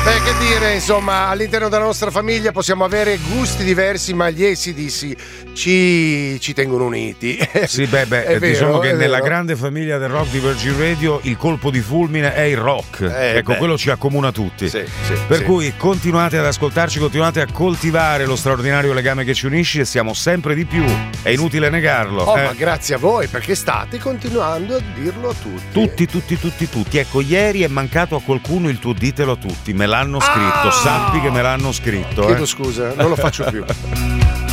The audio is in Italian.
Che dire, insomma, all'interno della nostra famiglia possiamo avere gusti diversi, ma gli AC/DC ci tengono uniti. Sì, diciamo che nella grande famiglia del rock di Virgin Radio il colpo di fulmine è il rock. Ecco, quello ci accomuna tutti. Sì, per cui continuate ad ascoltarci, continuate a coltivare lo straordinario legame che ci unisce e siamo sempre di più. È inutile negarlo. Ma grazie a voi, perché state continuando a dirlo a tutti. Tutti. Ecco, ieri è mancato a qualcuno il tuo ditelo a tutti. Me l'hanno scritto, sappi che me l'hanno scritto. Chiedo scusa, non lo faccio più.